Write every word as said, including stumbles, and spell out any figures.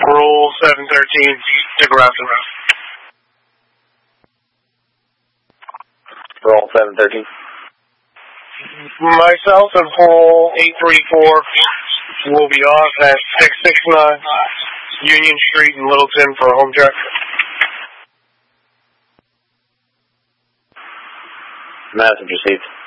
Roll seven thirteen, stick around. Roll seven thirteen. Myself and Paul eight three four will be off at six six nine Union Street in Littleton for a home check. Message received.